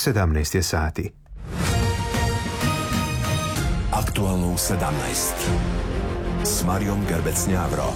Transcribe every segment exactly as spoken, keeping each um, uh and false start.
sedamnaest je sati. Aktualno u sedamnaest s Marijom Gerbec-Njavro.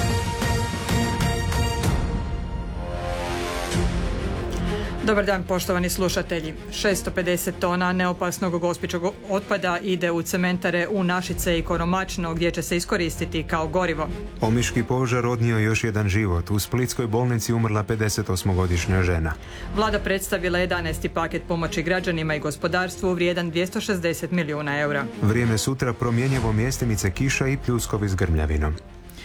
Dobar dan, poštovani slušatelji. šesto pedeset tona neopasnog gospičkog otpada ide u cementare u Našice i Koromačno, gdje će se iskoristiti kao gorivo. Omiški požar odnio još jedan život. U splitskoj bolnici umrla pedesetosmogodišnja žena. Vlada predstavila jedanaesti paket pomoći građanima i gospodarstvu vrijedan dvjesto šezdeset milijuna eura. Vrijeme sutra promjenjivo, mjestimice kiša i pljuskovi s grmljavinom.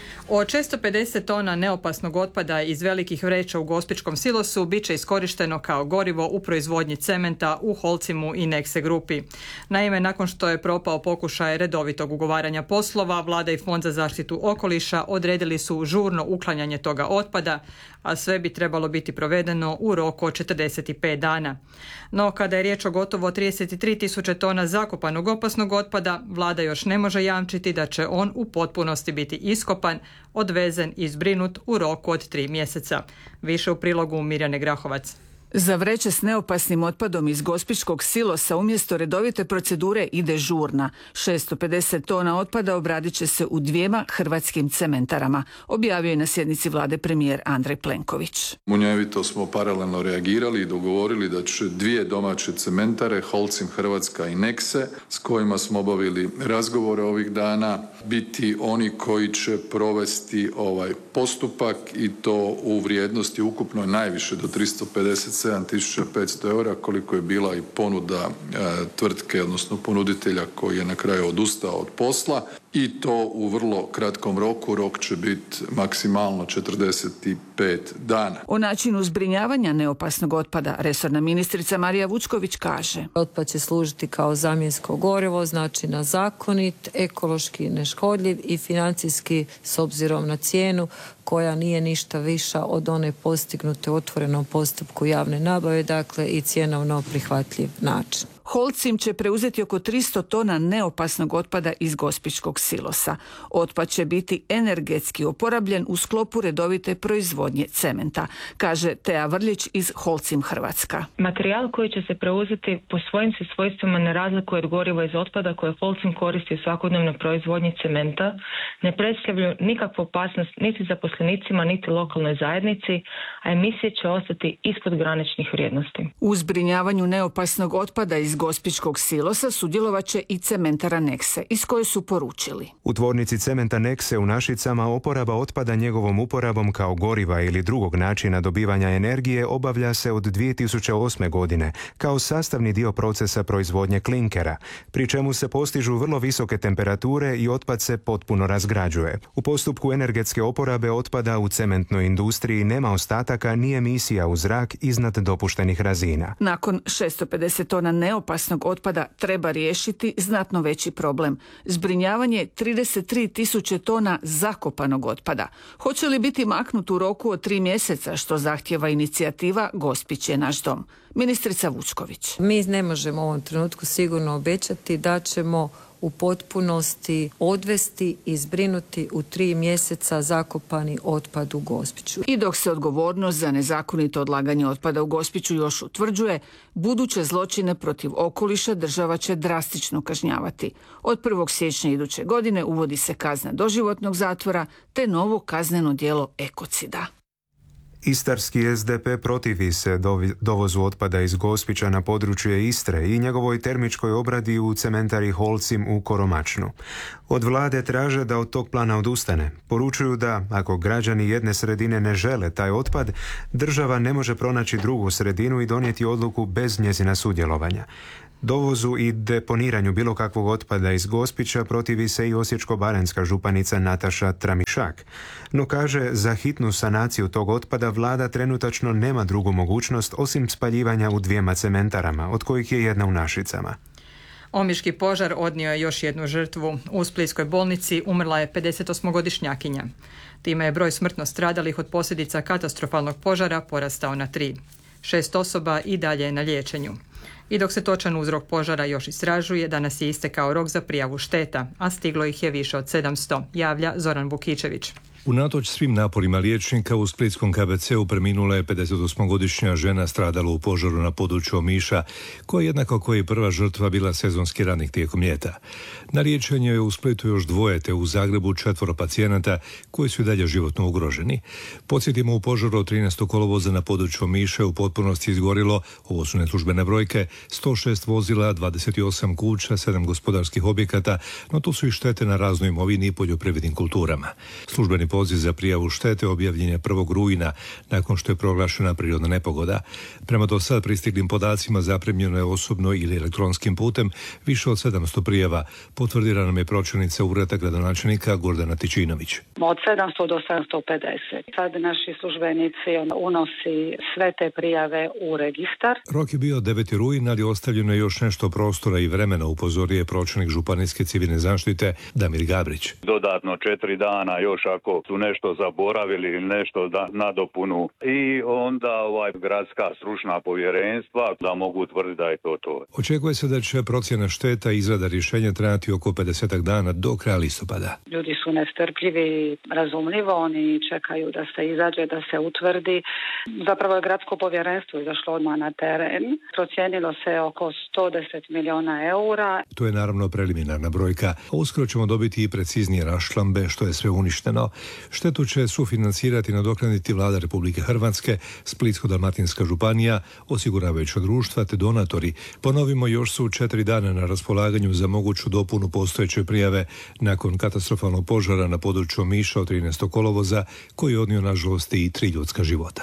Od šesto pedeset tona neopasnog otpada iz velikih vreća u gospičkom silosu bit će iskorišteno kao gorivo u proizvodnji cementa u Holcimu i Nexe grupi. Naime, nakon što je propao pokušaj redovitog ugovaranja poslova, Vlada i Fond za zaštitu okoliša odredili su žurno uklanjanje toga otpada, a sve bi trebalo biti provedeno u roku od četrdeset pet dana. No, kada je riječ o gotovo trideset tri tisuće tona zakopanog opasnog otpada, Vlada još ne može jamčiti da će on u potpunosti biti iskopan, odvezen i zbrinut u roku od tri mjeseca. Više u prilogu Mirjane Grahovac. Za vreće s neopasnim otpadom iz gospičkog silosa umjesto redovite procedure ide žurna. šesto pedeset tona otpada obradit će se u dvijema hrvatskim cementarama, objavio je na sjednici Vlade premijer Andrej Plenković. Munjevito smo paralelno reagirali i dogovorili da će dvije domaće cementare, Holcim Hrvatska i Nexe, s kojima smo obavili razgovore ovih dana, biti oni koji će provesti ovaj postupak i to u vrijednosti ukupno najviše do tristo pedeset sedam tisuća petsto eura, koliko je bila i ponuda e, tvrtke, odnosno ponuditelja koji je na kraju odustao od posla, i to u vrlo kratkom roku. Rok će biti maksimalno četrdeset pet dana. O načinu zbrinjavanja neopasnog otpada resorna ministrica Marija Vučković kaže: Otpad će služiti kao zamjensko gorivo, znači na zakonit, ekološki neškodljiv i financijski s obzirom na cijenu koja nije ništa viša od one postignute u otvorenom postupku javne nabave, dakle i cjenovno prihvatljiv način. Holcim će preuzeti oko tristo tona neopasnog otpada iz gospičkog silosa. Otpad će biti energetski oporabljen u sklopu redovite proizvodnje cementa, kaže Teja Vrljić iz Holcim Hrvatska. Materijal koji će se preuzeti po svojim se svojstvima ne razlikuje od goriva iz otpada koje Holcim koristi u svakodnevnoj proizvodnji cementa, ne predstavljaju nikakvu opasnost niti zaposlenicima niti lokalnoj zajednici, a emisije će ostati ispod graničnih vrijednosti. U zbrinjavanju neopasnog otpada iz gospičkog silosa sudjelovat će i cementara Nexe, iz koje su poručili: U tvornici cementa Nexe u Našicama oporaba otpada njegovom uporabom kao goriva ili drugog načina dobivanja energije obavlja se od dvije tisuće osme godine kao sastavni dio procesa proizvodnje klinkera, pri čemu se postižu vrlo visoke temperature i otpad se potpuno razgrađuje. U postupku energetske oporabe otpada u cementnoj industriji nema ostataka ni emisija u zrak iznad dopuštenih razina. Nakon šesto pedeset tona neopasnog opasnog otpada treba riješiti znatno veći problem. Zbrinjavanje trideset tri tisuće tona zakopanog otpada. Hoće li biti maknut u roku od tri mjeseca, što zahtjeva inicijativa Gospić je naš dom? Ministrica Vučković. Mi ne možemo u ovom trenutku sigurno obećati da ćemo u potpunosti odvesti i zbrinuti u tri mjeseca zakopani otpad u Gospiću. I dok se odgovornost za nezakonito odlaganje otpada u Gospiću još utvrđuje, buduće zločine protiv okoliša država će drastično kažnjavati. Od prvog siječnja iduće godine uvodi se kazna doživotnog zatvora te novo kazneno djelo ekocida. Istarski es de pe protivi se dovozu otpada iz Gospića na područje Istre i njegovoj termičkoj obradi u cementari Holcim u Koromačnu. Od vlade traže da od tog plana odustane. Poručuju da, ako građani jedne sredine ne žele taj otpad, država ne može pronaći drugu sredinu i donijeti odluku bez njezina sudjelovanja. Dovozu i deponiranju bilo kakvog otpada iz Gospića protivi se i osječko-baranjska županica Nataša Tramišak. No kaže, za hitnu sanaciju tog otpada vlada trenutačno nema drugu mogućnost osim spaljivanja u dvijema cementarama, od kojih je jedna u Našicama. Omiški požar odnio je još jednu žrtvu. U splitskoj bolnici umrla je pedesetosmogodišnjakinja. Time je broj smrtno stradalih od posljedica katastrofalnog požara porastao na tri. Šest osoba i dalje je na liječenju. I dok se točan uzrok požara još istražuje, danas je istekao rok za prijavu šteta, a stiglo ih je više od sedamsto, javlja Zoran Vukičević. Unatoč svim naporima liječnika u splitskom K B C-u preminula je pedesetosmogodišnja žena stradala u požaru na području Omiša, koja jednako kao i prva žrtva bila sezonski radnik tijekom ljeta. Na liječenju je u Splitu još dvoje, te u Zagrebu četvoro pacijenata koji su i dalje životno ugroženi. Podsjetimo, u požaru od trinaestog kolovoza na području Omiša u potpunosti izgorilo, ovo su neslužbene brojke, sto šest vozila, dvadeset osam kuća, sedam gospodarskih objekata, no tu su i štete na raznoj imovini i poljoprivrednim kulturama. Službeni poziv za prijavu štete objavljen je prvog rujna, nakon što je proglašena prirodna nepogoda. Prema do sad pristiglim podacima zaprimljeno je osobno ili elektronskim putem više od sedamsto prijava, potvrdila nam je pročelnica ureda gradonačelnika Gordana Tičinović. Od sedamsto do sedamsto pedeset. Sad naši službenici unosi sve te prijave u registar. Rok je bio deveti rujan, ali ostavljeno je još nešto prostora i vremena, upozorio je pročelnik županijske civilne zaštite Damir Gabrić. Dodatno četiri dana još ako su nešto zaboravili ili nešto da nadopunu i onda ovaj gradska stručna povjerenstva da mogu utvrditi da je to to. Očekuje se da će procjena šteta i izrada rješenja trajati oko pedeset dana do kraja listopada. Ljudi su nestrpljivi, razumljivo, oni čekaju da se izađe, da se utvrdi. Zapravo je gradsko povjerenstvo izašlo odmah na teren. Procijenilo se oko sto deset milijuna eura. To je naravno preliminarna brojka, a uskoro ćemo dobiti i preciznije raščlambe što je sve uništeno. Štetu će sufinancirati i nadoknaditi Vlada Republike Hrvatske, Splitsko-dalmatinska županija, osiguravajuća društva te donatori. Ponovimo, još su četiri dana na raspolaganju za moguću dopunu postojeće prijave nakon katastrofalnog požara na području Omiša od trinaestog kolovoza, koji je odnio nažalost i tri ljudska života.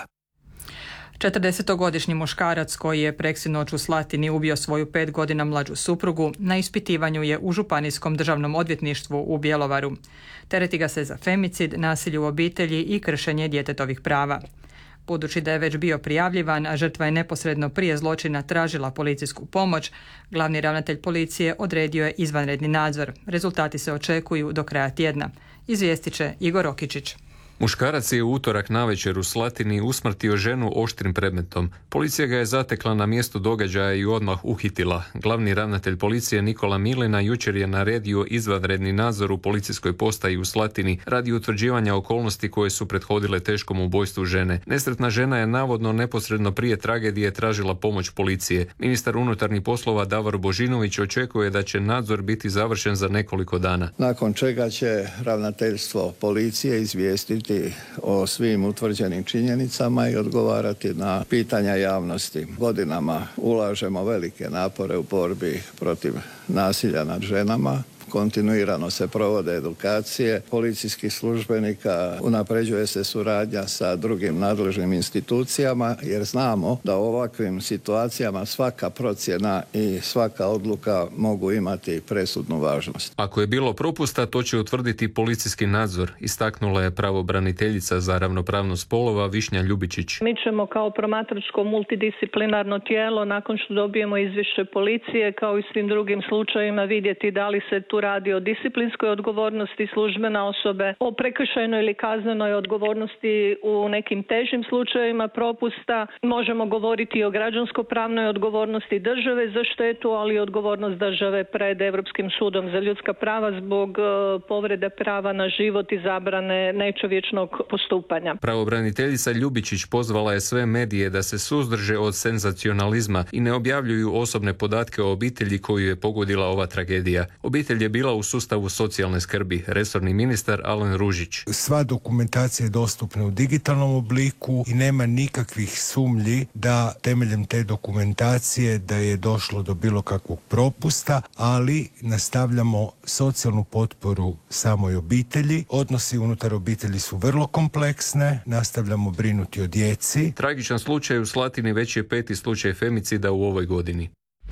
četrdesetogodišnji muškarac koji je preksinoć u Slatini ubio svoju pet godina mlađu suprugu na ispitivanju je u Županijskom državnom odvjetništvu u Bjelovaru. Tereti ga se za femicid, nasilje u obitelji i kršenje djetetovih prava. Budući da je već bio prijavljivan, a žrtva je neposredno prije zločina tražila policijsku pomoć, glavni ravnatelj policije odredio je izvanredni nadzor. Rezultati se očekuju do kraja tjedna. Izvijestit će Igor Rokičić. Muškarac je u utorak navečer u Slatini usmrtio ženu oštrim predmetom. Policija ga je zatekla na mjestu događaja i odmah uhitila. Glavni ravnatelj policije Nikola Milina jučer je naredio izvanredni nadzor u policijskoj postaji u Slatini radi utvrđivanja okolnosti koje su prethodile teškom ubojstvu žene. Nesretna žena je navodno neposredno prije tragedije tražila pomoć policije. Ministar unutarnjih poslova Davor Božinović očekuje da će nadzor biti završen za nekoliko dana. Nakon čega će ravnateljstvo policije izvijestiti o svim utvrđenim činjenicama i odgovarati na pitanja javnosti. Godinama ulažemo velike napore u borbi protiv nasilja nad ženama. Kontinuirano se provode edukacije policijskih službenika, unapređuje se suradnja sa drugim nadležnim institucijama jer znamo da u ovakvim situacijama svaka procjena i svaka odluka mogu imati presudnu važnost. Ako je bilo propusta, to će utvrditi policijski nadzor, istaknula je pravobraniteljica za ravnopravnost spolova Višnja Ljubičić. Mi ćemo kao promatračko multidisciplinarno tijelo nakon što dobijemo izvješće policije kao i svim drugim slučajevima vidjeti da li se tu radi o disciplinskoj odgovornosti službene osobe, o prekršajnoj ili kaznenoj odgovornosti u nekim težim slučajevima propusta. Možemo govoriti o građansko-pravnoj odgovornosti države za štetu, ali i odgovornost države pred Europskim sudom za ljudska prava zbog uh, povrede prava na život i zabrane nečovječnog postupanja. Pravobraniteljica Ljubičić pozvala je sve medije da se suzdrže od senzacionalizma i ne objavljuju osobne podatke o obitelji koju je pogodila ova tragedija. Obitelj je bila u sustavu socijalne skrbi, resorni ministar Alen Ružić. Sva dokumentacija je dostupna u digitalnom obliku i nema nikakvih sumnji da temeljem te dokumentacije da je došlo do bilo kakvog propusta, ali nastavljamo socijalnu potporu samoj obitelji. Odnosi unutar obitelji su vrlo kompleksne, nastavljamo brinuti o djeci. Tragičan slučaj u Slatini već je peti slučaj femicida u ovoj godini.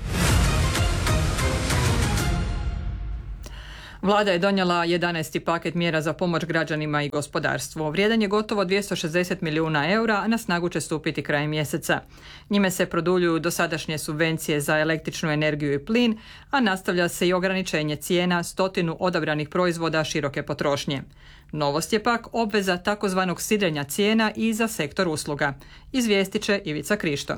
Vlada je donijela jedanaesti paket mjera za pomoć građanima i gospodarstvu. Vrijedan je gotovo dvjesto šezdeset milijuna eura, a na snagu će stupiti krajem mjeseca. Njime se produljuju dosadašnje subvencije za električnu energiju i plin, a nastavlja se i ograničenje cijena stotinu odabranih proizvoda široke potrošnje. Novost je pak obveza takozvanog sidrenja cijena i za sektor usluga. Izvijestit će Ivica Krišto.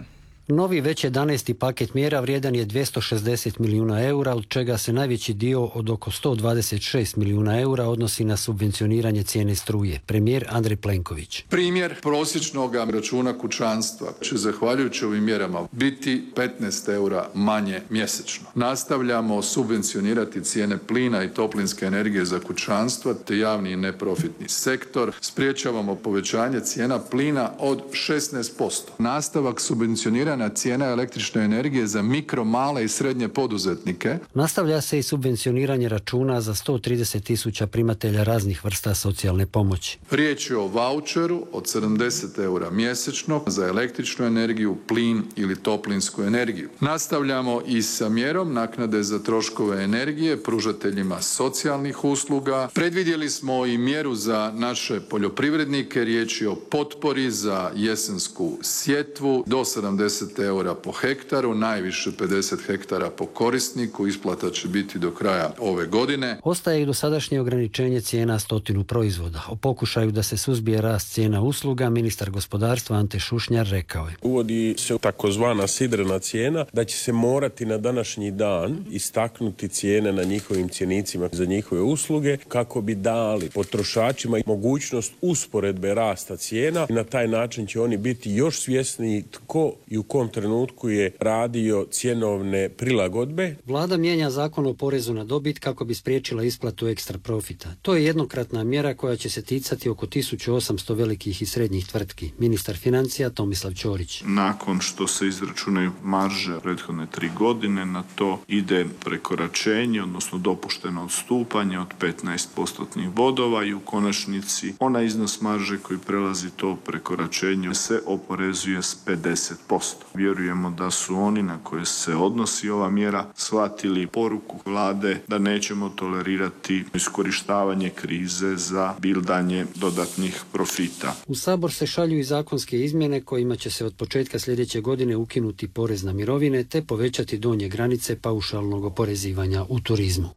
Novi već jedanaesti paket mjera vrijedan je dvjesto šezdeset milijuna eura, od čega se najveći dio od oko sto dvadeset šest milijuna eura odnosi na subvencioniranje cijene struje. Premijer Andrej Plenković. Primjer prosječnog računa kućanstva će zahvaljujući ovim mjerama biti petnaest eura manje mjesečno. Nastavljamo subvencionirati cijene plina i toplinske energije za kućanstva te javni i neprofitni sektor. Spriječavamo povećanje cijena plina od šesnaest posto. Nastavak subvencioniranja cijena električne energije za mikro, male i srednje poduzetnike. Nastavlja se i subvencioniranje računa za sto trideset tisuća primatelja raznih vrsta socijalne pomoći. Riječ je o vaučeru od sedamdeset eura mjesečno za električnu energiju, plin ili toplinsku energiju. Nastavljamo i sa mjerom naknade za troškove energije pružateljima socijalnih usluga. Predvidjeli smo i mjeru za naše poljoprivrednike. Riječ je o potpori za jesensku sjetvu do sedamdeset eura po hektaru, najviše pedeset hektara po korisniku. Isplata će biti do kraja ove godine. Ostaje i dosadašnje ograničenje cijena stotinu proizvoda. O pokušaju da se suzbije rast cijena usluga, ministar gospodarstva Ante Šušnjar rekao je. Uvodi se takozvana sidrena cijena, da će se morati na današnji dan istaknuti cijene na njihovim cjenicima za njihove usluge kako bi dali potrošačima mogućnost usporedbe rasta cijena i na taj način će oni biti još svjesniji tko i u kom trenutku je radio cjenovne prilagodbe. Vlada mijenja zakon o porezu na dobit kako bi spriječila isplatu ekstra profita. To je jednokratna mjera koja će se ticati oko tisuću osamsto velikih i srednjih tvrtki. Ministar financija Tomislav Ćorić. Nakon što se izračunaju marže prethodne tri godine, na to ide prekoračenje, odnosno dopušteno odstupanje od petnaest postotnih bodova i u konačnici onaj iznos marže koji prelazi to prekoračenje se oporezuje s pedeset posto. Vjerujemo da su oni na koje se odnosi ova mjera shvatili poruku vlade da nećemo tolerirati iskorištavanje krize za bildanje dodatnih profita. U Sabor se šalju i zakonske izmjene kojima će se od početka sljedeće godine ukinuti porez na mirovine te povećati donje granice paušalnog oporezivanja u turizmu.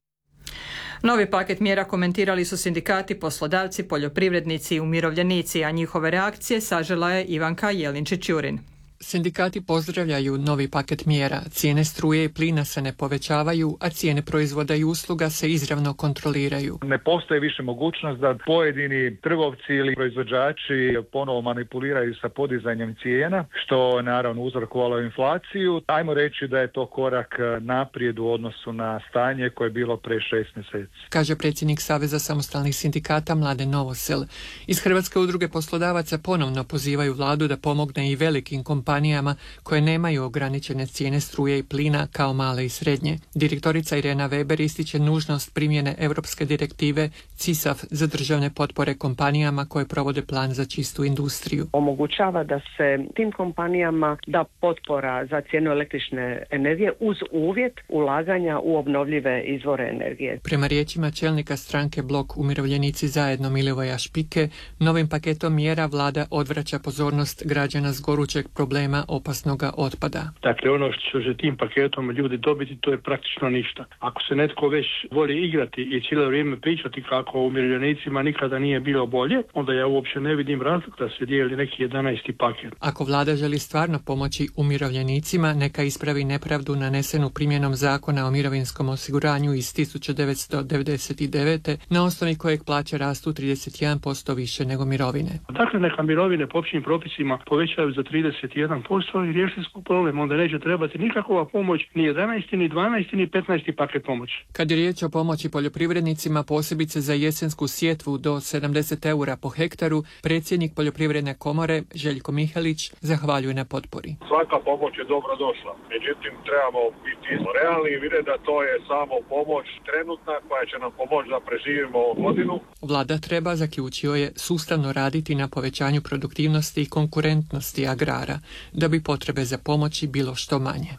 Novi paket mjera komentirali su sindikati, poslodavci, poljoprivrednici i umirovljenici, a njihove reakcije sažela je Ivanka Jelinčić-Jurin. Sindikati pozdravljaju novi paket mjera. Cijene struje i plina se ne povećavaju, a cijene proizvoda i usluga se izravno kontroliraju. Ne postoji više mogućnost da pojedini trgovci ili proizvođači ponovo manipuliraju sa podizanjem cijena, što naravno uzrokovalo inflaciju. Ajmo reći da je to korak naprijed u odnosu na stanje koje je bilo pre šest mjeseci. Kaže predsjednik Saveza samostalnih sindikata Mladen Novosel. Iz Hrvatske udruge poslodavaca ponovno pozivaju vladu da pomogne i velikim kompanijama kompanijama koje nemaju ograničene cijene struje i plina kao male i srednje. Direktorica Irena Weber ističe nužnost primjene europske direktive C I S A F za državne potpore kompanijama koje provode plan za čistu industriju. Omogućava da se tim kompanijama da potpora za cijenu električne energije uz uvjet ulaganja u obnovljive izvore energije. Prema riječima čelnika stranke Blok Umirovljenici zajedno Milivoja Špike, novim paketom mjera vlada odvraća pozornost građana s gorućeg problema opasnoga otpada. Dakle, ono što će tim paketom ljudi dobiti, to je praktično ništa. Ako se netko već voli igrati i cijelo vrijeme pričati kako umirovljenicima nikada nije bilo bolje, onda ja uopće ne vidim razlog da se dijeli neki jedanaesti paket. Ako vlada želi stvarno pomoći umirovljenicima, neka ispravi nepravdu nanesenu primjenom zakona o mirovinskom osiguranju iz tisuću devetsto devedeset devete. na osnovi kojeg plaće rastu trideset jedan posto više nego mirovine. Dakle, neka mirovine po općim propisima povećaju za trideset jedan posto i riješili smo problem, onda neće trebati nikakva pomoć, ni jedanaesti, ni dvanaesti, ni petnaesti paket pomoći. Kad je riječ o pomoći poljoprivrednicima, posebice za jesensku sjetvu do sedamdeset eura po hektaru, predsjednik Poljoprivredne komore Željko Mihalić zahvaljuje na potpori. Svaka pomoć je dobro došla, međutim trebamo biti realni i vidjeti da to je samo pomoć trenutna koja će nam pomoći da preživimo ovu godinu. Vlada treba, zaključio je, sustavno raditi na povećanju produktivnosti i konkurentnosti agrara, da bi potrebe za pomoći bilo što manje.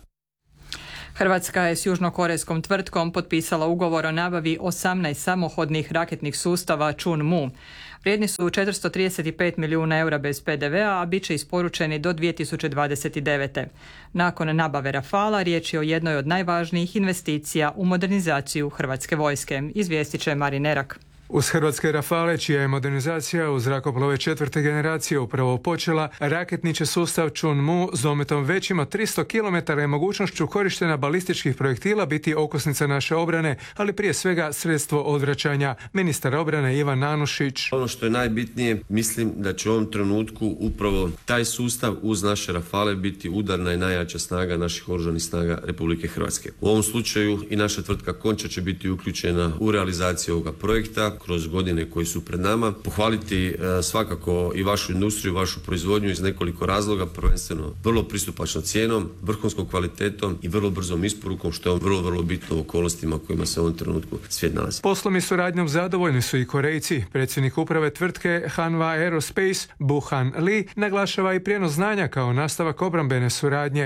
Hrvatska je s južnokorejskom tvrtkom potpisala ugovor o nabavi osamnaest samohodnih raketnih sustava Chunmoo. Vrijedni su četiristo trideset pet milijuna eura bez pe de vea, a bit će isporučeni do dvije tisuće dvadeset devete. Nakon nabave Rafala, riječ je o jednoj od najvažnijih investicija u modernizaciju hrvatske vojske, izvijestit će Marin Erak. Uz hrvatske Rafale, čija je modernizacija u zrakoplove četvrte generacije upravo počela, raketni će sustav Chunmoo s dometom većim od tristo kilometara i mogućnošću korištenja balističkih projektila biti okosnica naše obrane, ali prije svega sredstvo odvraćanja. Ministar obrane Ivan Anušić. Ono što je najbitnije, mislim da će u ovom trenutku upravo taj sustav uz naše Rafale biti udarna i najjača snaga naših oružanih snaga Republike Hrvatske. U ovom slučaju i naša tvrtka Končar će biti uključena u realizaciju ovoga projekta kroz godine koji su pred nama. Pohvaliti e, svakako i vašu industriju, vašu proizvodnju iz nekoliko razloga, prvenstveno vrlo pristupačnom cijenom, vrhunskom kvalitetom i vrlo brzom isporukom, što je vrlo, vrlo bitno u okolnostima u kojima se u ovom trenutku svijet nalazi. Poslom i suradnjom zadovoljni su i Korejci. Predsjednik uprave tvrtke Hanwha Aerospace Buhan Lee naglašava i prijenos znanja kao nastavak obrambene suradnje.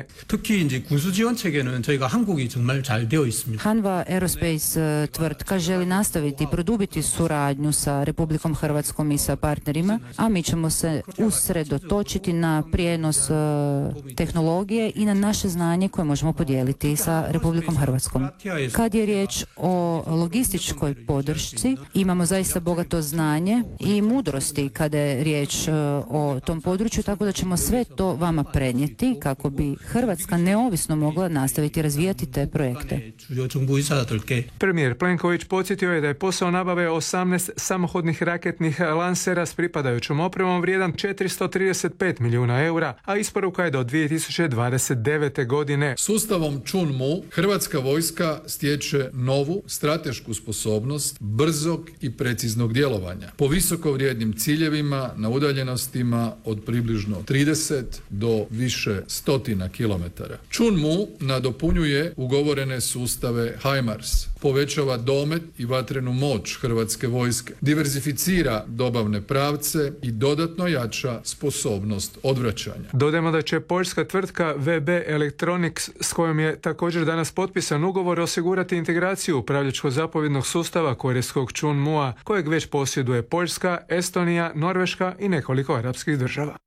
Hanwha Aerospace tvrtka želi nastaviti i produbiti suradnju sa Republikom Hrvatskom i sa partnerima, a mi ćemo se usredotočiti na prijenos tehnologije i na naše znanje koje možemo podijeliti sa Republikom Hrvatskom. Kad je riječ o logističkoj podršci, imamo zaista bogato znanje i mudrosti kada je riječ o tom području, tako da ćemo sve to vama prenijeti kako bi Hrvatska neovisno mogla nastaviti razvijati te projekte. Premijer Plenković podsjetio je da je posao nabave osamnaest samohodnih raketnih lansera s pripadajućom opremom vrijedan četiristo trideset pet milijuna eura, a isporuka je do dvije tisuće dvadeset devete. godine. Sustavom Chunmoo Hrvatska vojska stječe novu stratešku sposobnost brzog i preciznog djelovanja po visoko vrijednim ciljevima na udaljenostima od približno trideset do više stotina kilometara. Chunmoo nadopunjuje ugovorene sustave HIMARS, povećava domet i vatrenu moć Hrvatske vojske, diverzificira dobavne pravce i dodatno jača sposobnost odvraćanja. Dodajmo da će poljska tvrtka V B Electronics, s kojom je također danas potpisan ugovor, osigurati integraciju upravljačko-zapovjednog sustava korejskog Chunmoo-a, kojeg već posjeduje Poljska, Estonija, Norveška i nekoliko arapskih država.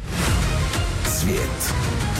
Svijet.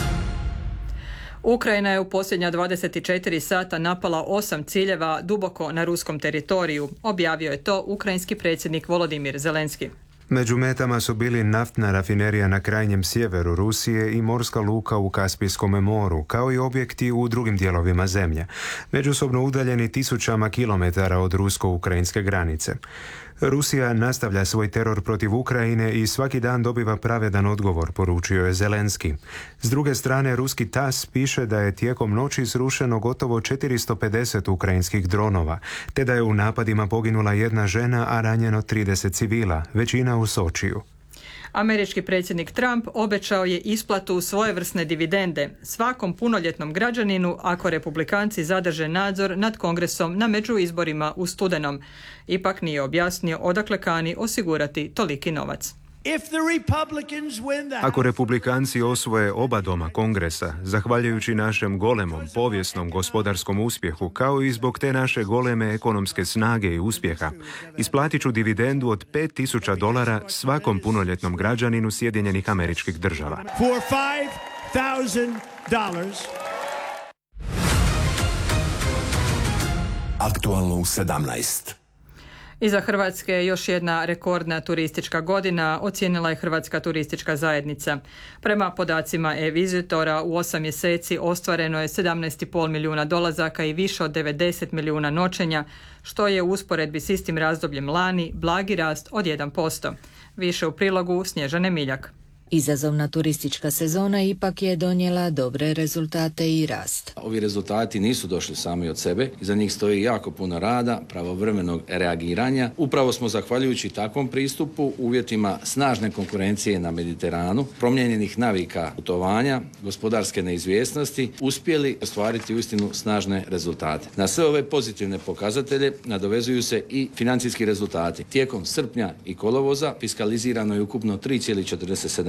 Ukrajina je u posljednja dvadeset četiri sata napala osam ciljeva duboko na ruskom teritoriju. Objavio je to ukrajinski predsjednik Volodimir Zelenski. Među metama su bili naftna rafinerija na krajnjem sjeveru Rusije i morska luka u Kaspijskom moru, kao i objekti u drugim dijelovima zemlje, međusobno udaljeni tisućama kilometara od rusko-ukrajinske granice. Rusija nastavlja svoj teror protiv Ukrajine i svaki dan dobiva pravedan odgovor, poručio je Zelenski. S druge strane, ruski T A S piše da je tijekom noći srušeno gotovo četiristo pedeset ukrajinskih dronova, te da je u napadima poginula jedna žena, a ranjeno trideset civila, većina u Sočiju. Američki predsjednik Trump obećao je isplatu svojevrsne dividende svakom punoljetnom građaninu ako republikanci zadrže nadzor nad kongresom na međuizborima u studenom. Ipak nije objasnio odakle kani osigurati toliki novac. Ako republikanci osvoje oba doma kongresa, zahvaljujući našem golemom povijesnom gospodarskom uspjehu, kao i zbog te naše goleme ekonomske snage i uspjeha, isplatit ću dividendu od pet tisuća dolara svakom punoljetnom građaninu Sjedinjenih Američkih Država. Aktualno u sedamnaest. Iza Hrvatske je još jedna rekordna turistička godina, ocijenila je Hrvatska turistička zajednica. Prema podacima e-vizitora u osam mjeseci ostvareno je sedamnaest i pol milijuna dolazaka i više od devedeset milijuna noćenja, što je u usporedbi s istim razdobljem lani blagi rast od jedan posto. Više u prilogu Snježane Miljak. Izazovna turistička sezona ipak je donijela dobre rezultate i rast. Ovi rezultati nisu došli sami od sebe, iza njih stoji jako puno rada, pravovremenog reagiranja. Upravo smo zahvaljujući takvom pristupu, uvjetima snažne konkurencije na Mediteranu, promijenjenih navika putovanja, gospodarske neizvjesnosti, uspjeli ostvariti uistinu snažne rezultate. Na sve ove pozitivne pokazatelje nadovezuju se i financijski rezultati. Tijekom srpnja i kolovoza fiskalizirano je ukupno tri zarez četrdeset sedam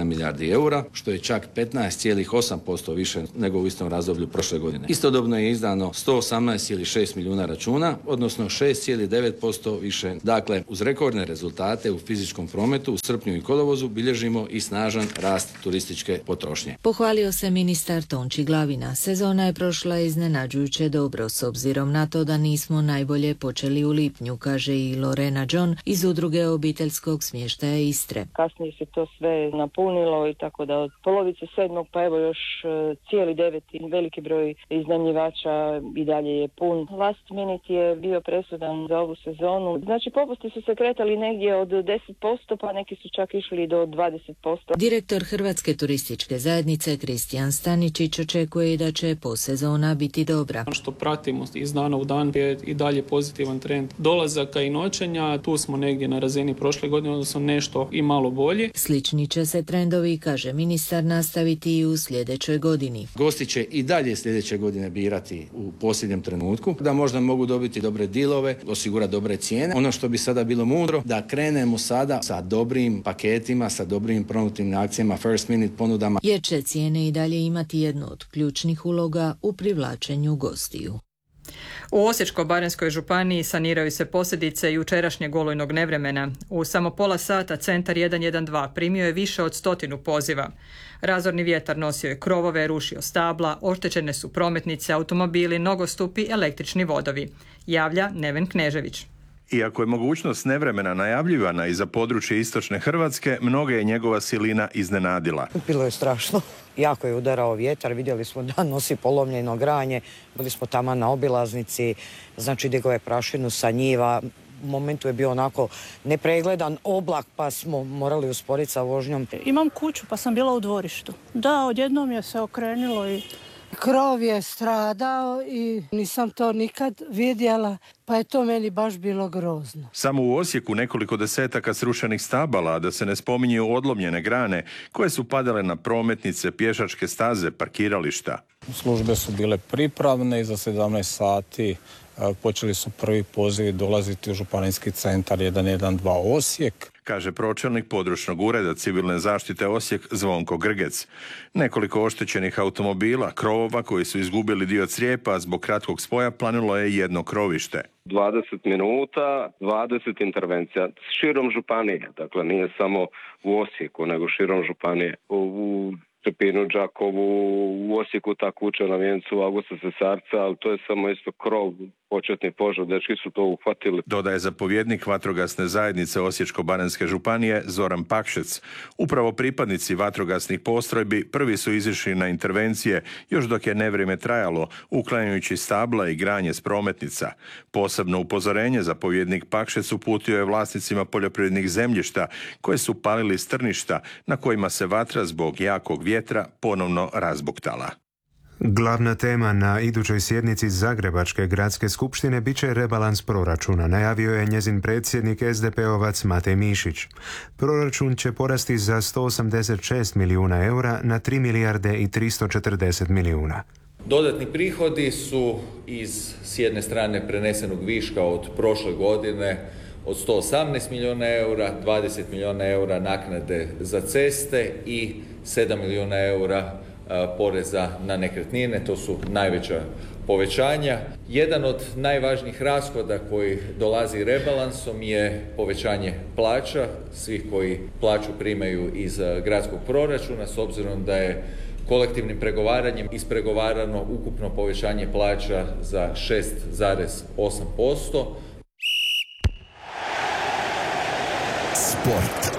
sedam milijardi eura, što je čak petnaest zarez osam posto više nego u istom razdoblju prošle godine. Istodobno je izdano sto osamnaest zarez šest milijuna računa, odnosno šest zarez devet posto više. Dakle, uz rekordne rezultate u fizičkom prometu u srpnju i kolovozu bilježimo i snažan rast turističke potrošnje. Pohvalio se ministar Tonči Glavina. Sezona je prošla iznenađujuće dobro s obzirom na to da nismo najbolje počeli u lipnju, kaže i Lorena John iz udruge obiteljskog smještaja Istre. Kasnije se to sve napunilo i tako da od polovice sedmog pa evo još cijeli deveti veliki broj iznajmljivača i dalje je pun. Last minute je bio presudan za ovu sezonu. Znači popusti su se kretali negdje od deset posto pa neki su čak išli do dvadeset posto. Direktor Hrvatske turističke zajednice Kristijan Staničić očekuje da će posezona biti dobra. Ono što pratimo iz dana u dan je i dalje pozitivan trend dolazaka i noćenja. Tu smo negdje na razini prošle godine, odnosno nešto i malo bolji. Slični će se trendovi, kaže ministar, nastaviti i u sljedećoj godini. Gosti će i dalje sljedeće godine birati u posljednjem trenutku, da možda mogu dobiti dobre dilove, osigurati dobre cijene. Ono što bi sada bilo mudro, da krenemo sada sa dobrim paketima, sa dobrim promotivnim akcijama, first minute ponudama. Jer će cijene i dalje imati jednu od ključnih uloga u privlačenju gostiju. U Osječko-baranjskoj županiji saniraju se posljedice jučerašnjeg olujnog nevremena. U samo pola sata centar jedan jedan dva primio je više od stotinu poziva. Razorni vjetar nosio je krovove, rušio stabla, oštećene su prometnice, automobili, nogostupi, električni vodovi. Javlja Neven Knežević. Iako je mogućnost nevremena najavljivana i za područje istočne Hrvatske, mnoge je njegova silina iznenadila. Bilo je strašno. Jako je udarao vjetar, vidjeli smo da nosi polomljeno granje, bili smo tamo na obilaznici, znači digao je prašinu sa njiva. U momentu je bio onako nepregledan oblak pa smo morali usporiti sa vožnjom. Imam kuću pa sam bila u dvorištu. Da, odjednom je se okrenilo i krov je stradao i nisam to nikad vidjela, pa je to meni baš bilo grozno. Samo u Osijeku nekoliko desetaka srušenih stabala, da se ne spominju odlomljene grane koje su padale na prometnice, pješačke staze, parkirališta. Službe su bile pripravne i za sedamnaest sati počeli su prvi pozivi dolaziti u županijski centar jedan jedan dva Osijek. Kaže pročelnik područnog ureda civilne zaštite Osijek Zvonko Grgec. Nekoliko oštećenih automobila, krovova koji su izgubili dio crijepa zbog kratkog spoja planulo je jedno krovište. dvadeset minuta, dvadeset intervencija širom županije. Dakle, nije samo u Osijeku, nego širom županije. U Čepinu, Đakovu, u Osijeku ta kuća na vijencu Augusta Cesarca, ali to je samo isto krov, početni požar, dečki su to uhvatili. Dodaje zapovjednik vatrogasne zajednice Osječko-baranjske županije Zoran Pakšec. Upravo pripadnici vatrogasnih postrojbi prvi su izišli na intervencije još dok je nevrijeme trajalo, uklanjajući stabla i granje s prometnica. Posebno upozorenje zapovjednik Pakšec uputio je vlasnicima poljoprivrednih zemljišta koje su palili strništa na kojima se vatra zbog jakog vjetra ponovno razbuktala. Glavna tema na idućoj sjednici Zagrebačke gradske skupštine bit će rebalans proračuna, najavio je njezin predsjednik es de pe-ovac Matej Mišić. Proračun će porasti za sto osamdeset šest milijuna eura na tri milijarde i tristo četrdeset milijuna. Dodatni prihodi su iz s jedne strane prenesenog viška od prošle godine od sto osamnaest milijuna eura, dvadeset milijuna eura naknade za ceste i sedam milijuna eura poreza na nekretnine, to su najveća povećanja. Jedan od najvažnijih rashoda koji dolazi rebalansom je povećanje plaća svih koji plaću primaju iz gradskog proračuna, s obzirom da je kolektivnim pregovaranjem ispregovarano ukupno povećanje plaća za šest zarez osam posto. Sport.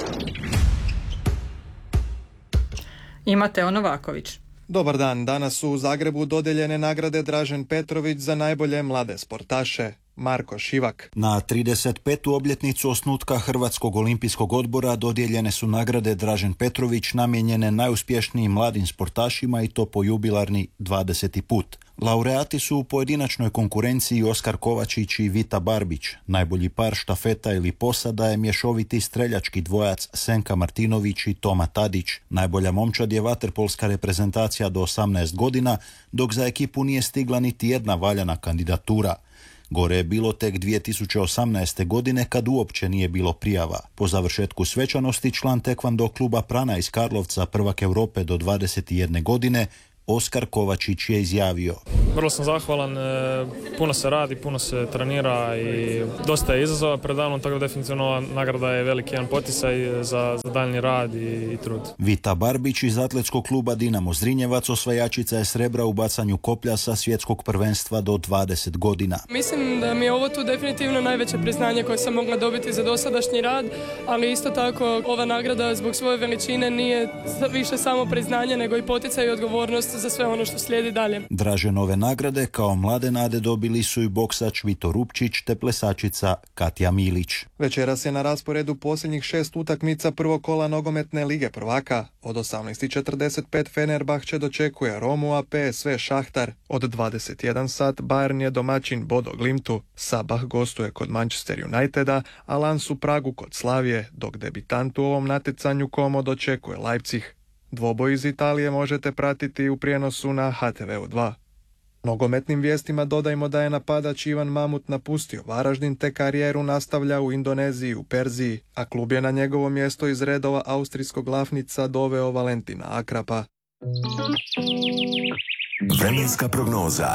I Mateo Novaković. Dobar dan, danas su u Zagrebu dodijeljene nagrade Dražen Petrović za najbolje mlade sportaše. Marko Šivak. Na trideset petu obljetnicu osnutka Hrvatskog olimpijskog odbora dodijeljene su nagrade Dražen Petrović namijenjene najuspješnijim mladim sportašima i to po jubilarni dvadeseti put. Laureati su u pojedinačnoj konkurenciji Oskar Kovačić i Vita Barbić. Najbolji par štafeta ili posada je mješoviti streljački dvojac Senka Martinović i Toma Tadić. Najbolja momčad je vaterpolska reprezentacija do osamnaest godina, dok za ekipu nije stigla niti jedna valjana kandidatura. Gore je bilo tek dvije tisuće osamnaeste. godine kad uopće nije bilo prijava. Po završetku svečanosti član tekvando kluba Prana iz Karlovca, prvak Europe do dvadeset jedne godine, Oskar Kovačić je izjavio: Vrlo sam zahvalan, puno se radi, puno se trenira i dosta je izazova pred danom, tako da definitivno ova nagrada je veliki jedan poticaj za, za daljnji rad i, i trud. Vita Barbić iz atletskog kluba Dinamo Zrinjevac osvajačica je srebra u bacanju koplja sa svjetskog prvenstva do dvadeset godina. Mislim da mi je ovo tu definitivno najveće priznanje koje sam mogla dobiti za dosadašnji rad, ali isto tako ova nagrada zbog svoje veličine nije više samo priznanje nego i poticaj i odgovornost za sve ono što slijedi dalje. Draženove nagrade kao mlade nade dobili su i boksač Vito Rupčić te plesačica Katja Milić. Večeras je na rasporedu posljednjih šest utakmica prvog kola nogometne lige prvaka. Od osamnaest i četrdeset pet Fenerbahče dočekuje Romu, a P S V Šahtar. Od dvadeset jedan sat Bayern je domaćin Bodo Glimtu. Sabah gostuje kod Manchester Uniteda, a Lens u Pragu kod Slavije, dok debitant u ovom natjecanju Como dočekuje Leipzig. Dvoboj iz Italije možete pratiti u prijenosu na H T V dva. Nogometnim vijestima dodajmo da je napadač Ivan Mamut napustio Varaždin te karijeru nastavlja u Indoneziji u Perziji, a klub je na njegovo mjesto iz redova austrijskog lafnica doveo Valentina Akrapa. Vremenska prognoza.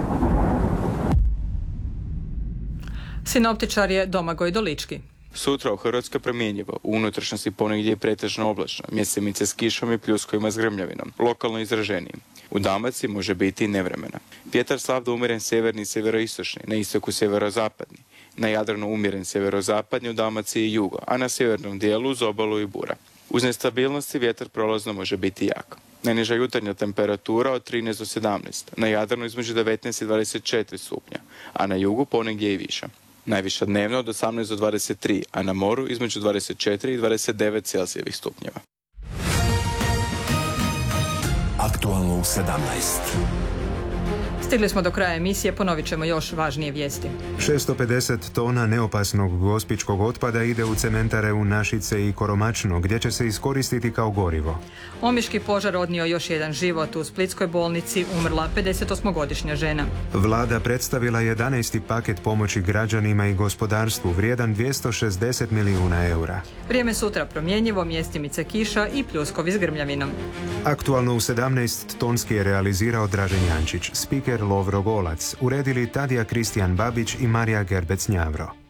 Sinoptičar je Domagoj Dolički. Sutra u Hrvatskoj promjenjivo, u unutrašnjosti ponegdje je pretežno oblačno, mjesemice s kišom i pljuskovima s grmljavinom, lokalno izraženijim. U Dalmaciji može biti i nevremena. Vjetar slab do umjeren sjeverni i sjeveroistočni, na istoku sjeverozapadni. Na Jadranu umjeren sjeverozapadni, u Dalmaciji i jugo, a na sjevernom dijelu uz obalu i bura. Uz nestabilnosti vjetar prolazno može biti jak. Najniža jutarnja temperatura od trinaest do sedamnaest, na Jadranu između devetnaest i dvadeset četiri stupnja, a na jugu ponegdje i više. Najviša dnevno od osamnaest do dvadeset tri, a na moru između dvadeset četiri i dvadeset devet Celzijevih stupnjeva. Aktualno u sedamnaest. Stigli smo do kraja emisije, ponovit ćemo još važnije vijesti. šesto pedeset tona neopasnog gospićkog otpada ide u cementare u Našice i Koromačno, gdje će se iskoristiti kao gorivo. Omiški požar odnio još jedan život. U splitskoj bolnici umrla pedesetosmogodišnja žena. Vlada predstavila jedanaesti paket pomoći građanima i gospodarstvu vrijedan dvjesto šezdeset milijuna eura. Vrijeme sutra promjenjivo, mjestimice kiša i pljuskovi s grmljavinom. Aktualno u sedamnaest tonski je realizirao Dražen Jančić, spiker Lovro Golac, uredili Tadija Kristijan Babić i Marija Gerbec Njavro.